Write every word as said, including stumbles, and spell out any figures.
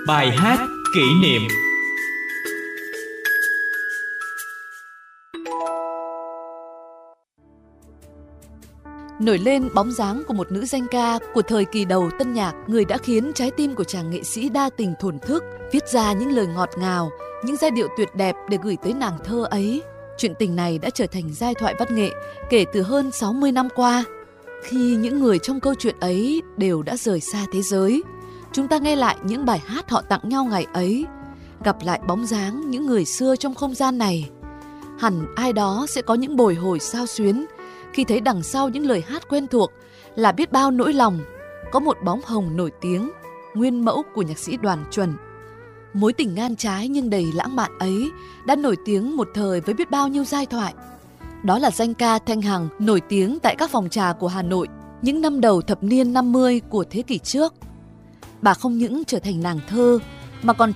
Bài hát kỷ niệm. Nổi lên bóng dáng của một nữ danh ca của thời kỳ đầu tân nhạc, người đã khiến trái tim của chàng nghệ sĩ đa tình thổn thức, viết ra những lời ngọt ngào, những giai điệu tuyệt đẹp để gửi tới nàng thơ ấy. Chuyện tình này đã trở thành giai thoại văn nghệ kể từ hơn sáu mươi năm qua. Khi những người trong câu chuyện ấy đều đã rời xa thế giới, chúng ta nghe lại những bài hát họ tặng nhau ngày ấy, gặp lại bóng dáng những người xưa trong không gian này. Hẳn ai đó sẽ có những bồi hồi xao xuyến khi thấy đằng sau những lời hát quen thuộc là biết bao nỗi lòng, có một bóng hồng nổi tiếng, nguyên mẫu của nhạc sĩ Đoàn Chuẩn. Mối tình ngang trái nhưng đầy lãng mạn ấy đã nổi tiếng một thời với biết bao nhiêu giai thoại. Đó là danh ca Thanh Hằng, nổi tiếng tại các phòng trà của Hà Nội những năm đầu thập niên năm mươi của thế kỷ trước. Bà không những trở thành nàng thơ mà còn